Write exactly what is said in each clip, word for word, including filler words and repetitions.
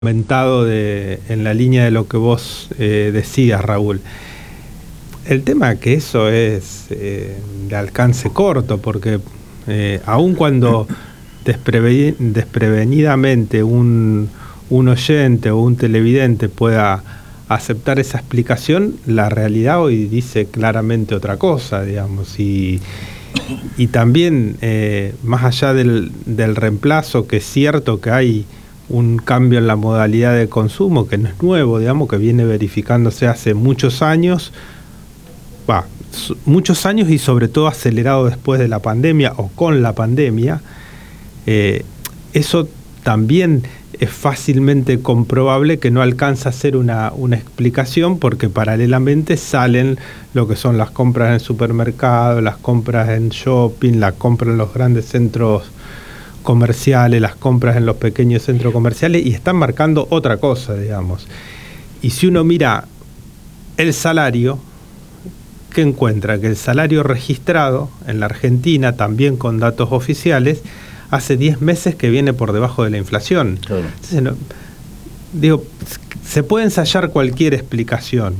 Comentado de, en la línea de lo que vos eh, decías, Raúl. El tema es que eso es eh, de alcance corto, porque eh, aun cuando despreve, desprevenidamente un, un oyente o un televidente pueda aceptar esa explicación, la realidad hoy dice claramente otra cosa, digamos, y, y también eh, más allá del, del reemplazo, que es cierto que hay un cambio en la modalidad de consumo, que no es nuevo, digamos, que viene verificándose hace muchos años, bah, muchos años y sobre todo acelerado después de la pandemia o con la pandemia. Eh, eso también es fácilmente comprobable que no alcanza a ser una, una explicación, porque paralelamente salen lo que son las compras en el supermercado, las compras en shopping, las compras en los grandes centros comerciales, las compras en los pequeños centros comerciales, y están marcando otra cosa, digamos. Y si uno mira el salario, ¿qué encuentra? Que el salario registrado en la Argentina, también con datos oficiales, hace diez meses que viene por debajo de la inflación. Claro. Entonces, no, digo, se puede ensayar cualquier explicación,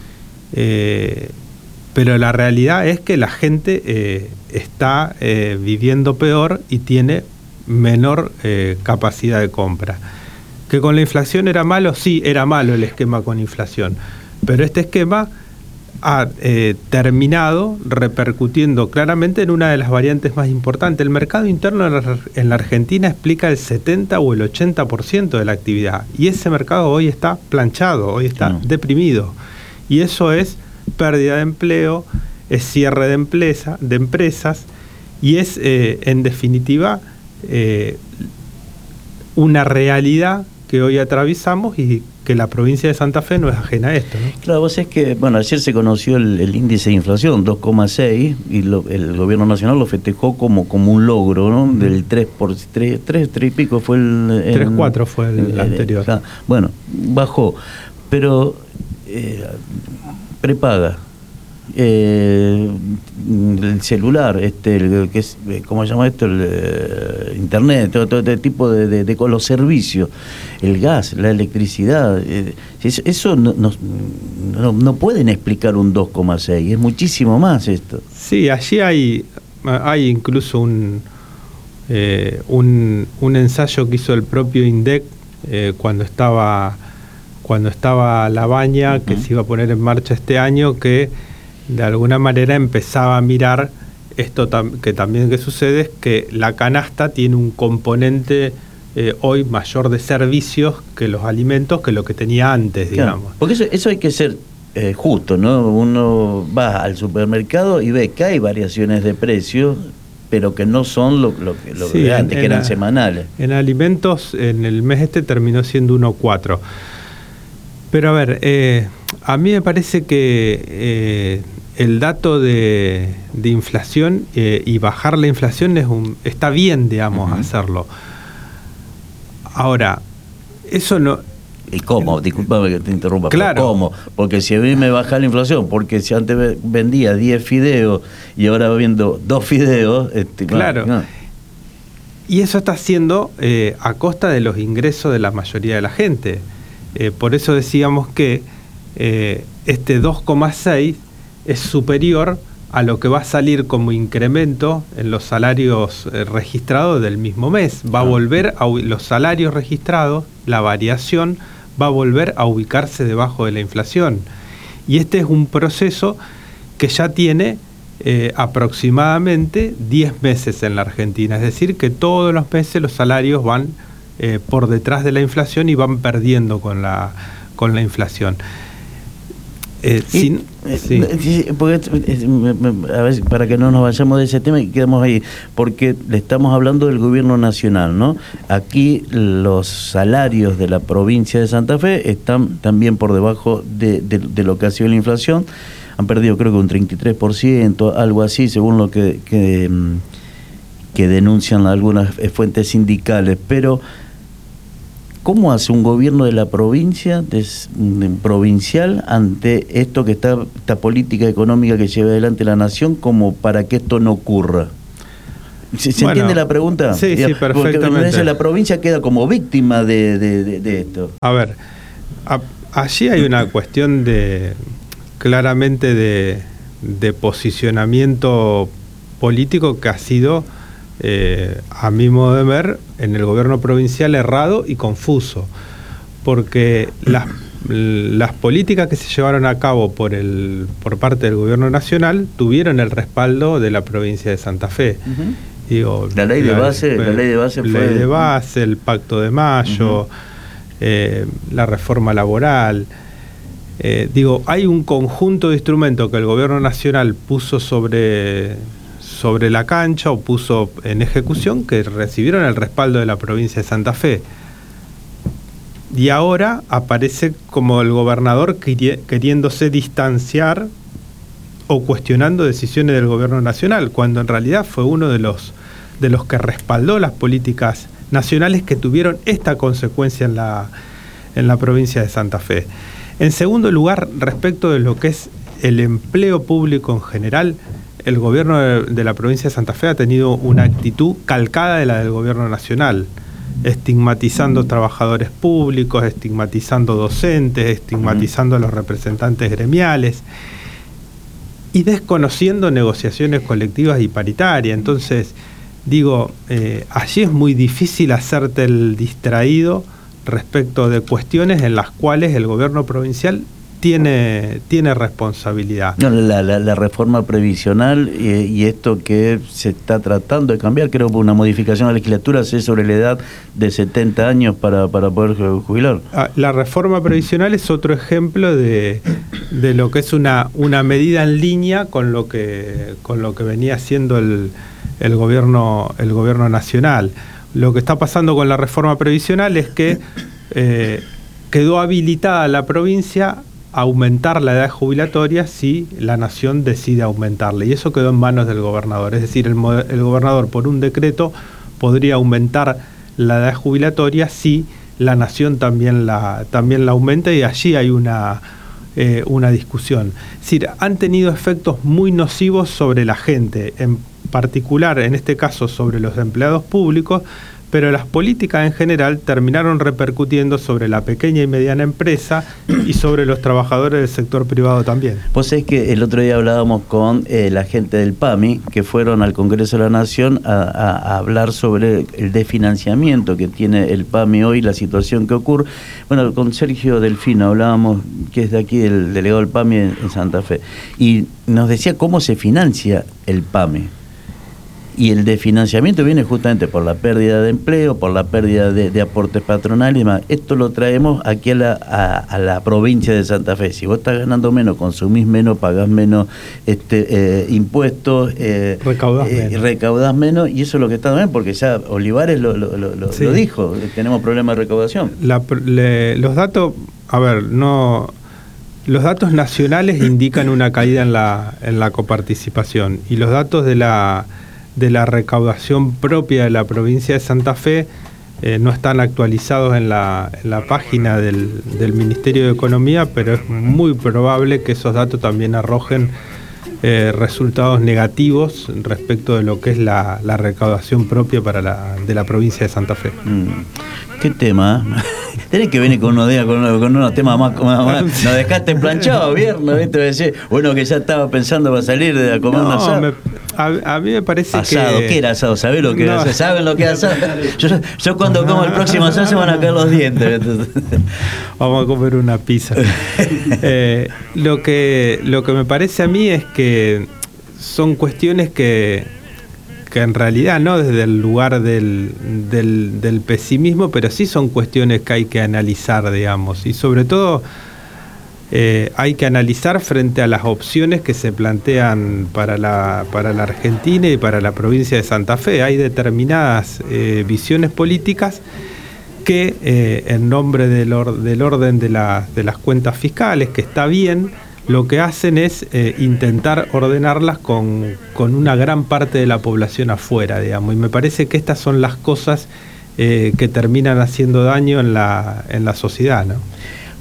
eh, pero la realidad es que la gente eh, está eh, viviendo peor y tiene menor eh, capacidad de compra. ¿Que con la inflación era malo? Sí, era malo el esquema con inflación, pero este esquema ha eh, terminado repercutiendo claramente en una de las variantes más importantes. El mercado interno en la, en la Argentina explica el setenta o el ochenta por ciento de la actividad, y ese mercado hoy está planchado, hoy está no. deprimido, y eso es pérdida de empleo, es cierre de, empresa, de empresas, y es eh, en definitiva Eh, una realidad que hoy atravesamos y que la provincia de Santa Fe no es ajena a esto, ¿no? Claro, vos es que, bueno, ayer se conoció el, el índice de inflación, dos coma seis, y lo, el gobierno nacional lo festejó como, como un logro, ¿no? Uh-huh. Del tres por tres, tres, tres y pico fue el... el tres coma cuatro fue el, el anterior. El, bueno, bajó, pero eh, prepaga. Eh, el celular, este, el, que es, ¿cómo se llama esto? El, eh, internet, todo, todo este tipo de, de, de con los servicios, el gas, la electricidad, eh, eso, eso no, no, no, no pueden explicar un dos coma seis, es muchísimo más esto. Sí, allí hay, hay incluso un, eh, un, un ensayo que hizo el propio INDEC eh, cuando estaba cuando estaba la baña, uh-huh. que se iba a poner en marcha este año, que de alguna manera empezaba a mirar esto tam- que también que sucede, es que la canasta tiene un componente eh, hoy mayor de servicios que los alimentos, que lo que tenía antes, digamos. Claro, porque eso, eso hay que ser eh, justo, ¿no? Uno va al supermercado y ve que hay variaciones de precios, pero que no son lo, lo, lo sí, de antes, en, que eran en, semanales. En alimentos, en el mes este terminó siendo uno coma cuatro. Pero a ver, eh, a mí me parece que eh, el dato de, de inflación eh, y bajar la inflación es un, está bien, digamos, uh-huh. hacerlo. Ahora, eso no... ¿Y cómo? Disculpame que te interrumpa. Claro. ¿Cómo? Porque si a mí me baja la inflación, porque si antes vendía diez fideos y ahora vendo dos fideos... Este, claro. No. Y eso está haciendo eh, a costa de los ingresos de la mayoría de la gente. Eh, por eso decíamos que eh, este dos coma seis es superior a lo que va a salir como incremento en los salarios eh, registrados del mismo mes. Va a volver a los salarios registrados, la variación va a volver a ubicarse debajo de la inflación. Y este es un proceso que ya tiene eh, aproximadamente diez meses en la Argentina. Es decir, que todos los meses los salarios van Eh, por detrás de la inflación y van perdiendo con la con la inflación. Eh, y, sin, eh, sí. porque, a ver, para que no nos vayamos de ese tema y quedamos ahí, porque le estamos hablando del gobierno nacional, ¿no? Aquí los salarios de la provincia de Santa Fe están también por debajo de, de, de lo que ha sido la inflación. Han perdido creo que un treinta y tres por ciento, algo así, según lo que, que, que denuncian algunas fuentes sindicales, pero ¿cómo hace un gobierno de la provincia, de, de, provincial, ante esto que está, esta política económica que lleva adelante la nación, como para que esto no ocurra? ¿Se, se bueno, entiende la pregunta? Sí, sí, perfectamente. Porque la provincia queda como víctima de, de, de, de esto. A ver, a, allí hay una cuestión de claramente de, de posicionamiento político que ha sido, eh, a mi modo de ver, en el gobierno provincial errado y confuso, porque las, las políticas que se llevaron a cabo por, el, por parte del gobierno nacional tuvieron el respaldo de la provincia de Santa Fe. Uh-huh. Digo, la ley de la, base, fue, la ley de base fue ley de base, el Pacto de Mayo, uh-huh. eh, la reforma laboral. Eh, digo, hay un conjunto de instrumentos que el gobierno nacional puso sobre, sobre la cancha o puso en ejecución que recibieron el respaldo de la provincia de Santa Fe. Y ahora aparece como el gobernador queriéndose distanciar o cuestionando decisiones del gobierno nacional, cuando en realidad fue uno de los, de los que respaldó las políticas nacionales que tuvieron esta consecuencia en la, en la provincia de Santa Fe. En segundo lugar, respecto de lo que es el empleo público en general, el gobierno de, de la provincia de Santa Fe ha tenido una actitud calcada de la del gobierno nacional, estigmatizando trabajadores públicos, estigmatizando docentes, estigmatizando a los representantes gremiales y desconociendo negociaciones colectivas y paritarias. Entonces, digo, eh, allí es muy difícil hacerte el distraído respecto de cuestiones en las cuales el gobierno provincial tiene, tiene responsabilidad. No, la, la, la reforma previsional y, y esto que se está tratando de cambiar, creo que una modificación a la legislatura es sobre la edad de setenta años para, para poder jubilar. La reforma previsional es otro ejemplo de, de lo que es una, una medida en línea con lo que, con lo que venía haciendo el, el, gobierno, el gobierno nacional. Lo que está pasando con la reforma previsional es que eh, quedó habilitada la provincia a aumentar la edad jubilatoria si la nación decide aumentarla, y eso quedó en manos del gobernador. Es decir, el, el gobernador por un decreto podría aumentar la edad jubilatoria si la nación también la, también la aumenta, y allí hay una, eh, una discusión. Es decir, han tenido efectos muy nocivos sobre la gente, en particular en este caso sobre los empleados públicos, pero las políticas en general terminaron repercutiendo sobre la pequeña y mediana empresa y sobre los trabajadores del sector privado también. Vos sabés que el otro día hablábamos con eh, la gente del P A M I, que fueron al Congreso de la Nación a, a, a hablar sobre el desfinanciamiento que tiene el P A M I hoy, la situación que ocurre. Bueno, con Sergio Delfino hablábamos, que es de aquí, el delegado del P A M I en, en Santa Fe, y nos decía cómo se financia el P A M I. Y el desfinanciamiento viene justamente por la pérdida de empleo, por la pérdida de, de aportes patronales y demás. Esto lo traemos aquí a la, a, a la provincia de Santa Fe. Si vos estás ganando menos, consumís menos, pagás menos este, eh, impuestos, eh, recaudás, eh, menos. recaudás menos, y eso es lo que está bien, porque ya Olivares lo, lo, lo, sí. lo dijo, tenemos problemas de recaudación. La, le, los datos, a ver, no... Los datos nacionales indican una caída en la, en la coparticipación, y los datos de la... de la recaudación propia de la provincia de Santa Fe eh, no están actualizados en la, en la página del, del Ministerio de Economía, pero es muy probable que esos datos también arrojen eh, resultados negativos respecto de lo que es la, la recaudación propia para la, de la provincia de Santa Fe. Mm. ¿Qué tema? Tenés que venir con unos días, con unos, con unos temas más, más, más. Nos dejaste planchado viernes, ¿viste? Decir, bueno, que ya estaba pensando para salir de a comer no, un asado. Me, a, a mí me parece asado, que... ¿qué era asado? ¿Sabés lo que no. era? ¿Saben lo que es asado? Yo, yo cuando como el próximo asado se van a caer los dientes. Vamos a comer una pizza. eh, lo que, lo que me parece a mí es que son cuestiones que... que en realidad no desde el lugar del, del, del pesimismo, pero sí son cuestiones que hay que analizar, digamos, y sobre todo eh, hay que analizar frente a las opciones que se plantean para la, para la Argentina y para la provincia de Santa Fe. Hay determinadas eh, visiones políticas que eh, en nombre del, or, del orden de, la, de las cuentas fiscales, que está bien, lo que hacen es eh, intentar ordenarlas con, con una gran parte de la población afuera, digamos, y me parece que estas son las cosas eh, que terminan haciendo daño en la, en la sociedad, ¿no?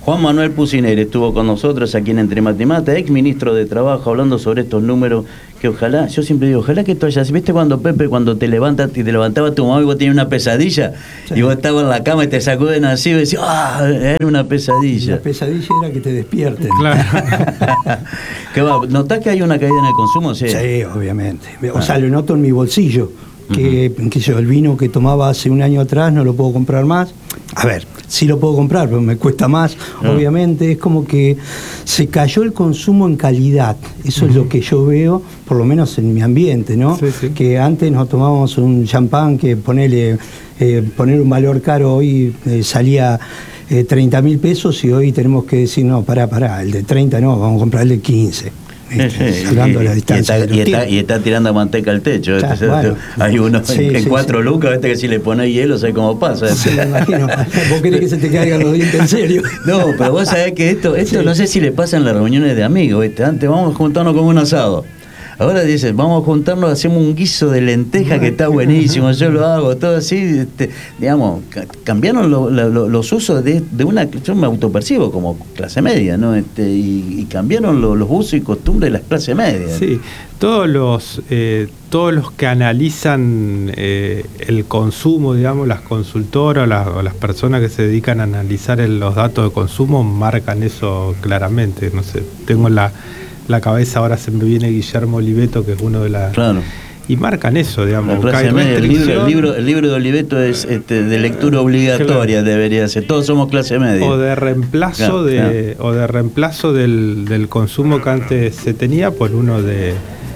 Juan Manuel Pucineri estuvo con nosotros aquí en Entre Mate y Mate, ex ministro de Trabajo, hablando sobre estos números que ojalá, yo siempre digo, ojalá que tú hayas, ¿viste cuando Pepe, cuando te levantas y te levantaba tu mamá y vos tenías una pesadilla? Sí. Y vos estabas en la cama y te sacuden así y decías, ah, era una pesadilla. La pesadilla era que te despierten. Claro. ¿Qué va? ¿Notás que hay una caída en el consumo? Sí, sí, obviamente. O sea, lo noto en mi bolsillo. Que, uh-huh. que yo, el vino que tomaba hace un año atrás no lo puedo comprar más. A ver, sí lo puedo comprar, pero me cuesta más, uh-huh. obviamente. Es como que se cayó el consumo en calidad. Eso uh-huh. es lo que yo veo, por lo menos en mi ambiente, ¿no? Sí, sí. Que antes nos tomábamos un champán que ponerle, eh, poner un valor caro hoy eh, salía eh, treinta mil pesos y hoy tenemos que decir, no, pará, pará, el de treinta no, vamos a comprar el de quince. Este, salvando la distancia y, está, y, está, y está tirando manteca al techo. Este, está, bueno, hay uno sí, en, en sí, cuatro sí. lucas, este que si le pones hielo, ¿sabes cómo pasa? Sí, me imagino. Vos querés que se te caigan los dientes en serio. No, pero vos sabés que esto, esto sí. no sé si le pasa en las reuniones de amigos. ¿Viste? Antes vamos a juntarnos con un asado. Ahora dicen, vamos a juntarnos, hacemos un guiso de lenteja que está buenísimo, yo lo hago, todo así, este, digamos, cambiaron lo, lo, los usos de, de una, yo me autopercibo como clase media, ¿no? Este, y, y cambiaron lo, los usos y costumbres de las clases medias. Sí, todos los, eh, todos los que analizan eh, el consumo, digamos, las consultoras o las, o las personas que se dedican a analizar el, los datos de consumo marcan eso claramente, no sé, tengo la... la cabeza ahora se me viene Guillermo Oliveto, que es uno de las... Claro. Y marcan eso, digamos. Media, el, libro, el, libro, el libro de Oliveto es este, de lectura obligatoria, claro. debería ser. Todos somos clase media. O de reemplazo, claro, de, claro. O de reemplazo del, del consumo que antes se tenía por uno de...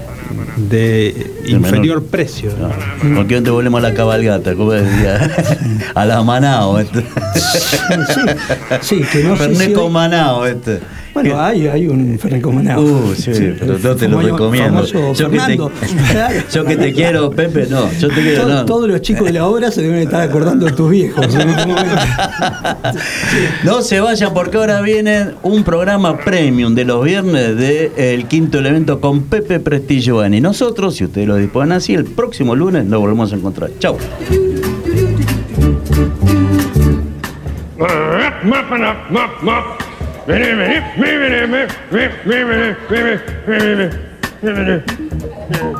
de inferior menor precio. No. ¿Por qué no te volvemos a la cabalgata? ¿Cómo decía? A la Manao. Este. Sí, sí, que no Fernet sé si con hoy... Manao. Este. Bueno, hay, hay un Fernet con Manao. Uh, sí, sí, pero no te lo recomiendo. Yo que, te, yo que te quiero, Pepe, no. Yo te quiero, Todo, no. Todos los chicos de la obra se deben estar acordando de tus viejos en este momento. No se vayan porque ahora viene un programa premium de los viernes de El Quinto Elemento con Pepe Prestilloani. Nosotros, si ustedes lo disponen así, el próximo lunes nos volvemos a encontrar. Chau. Vení, vení, vení, vení, vení, vení, vení, vení, vení, vení.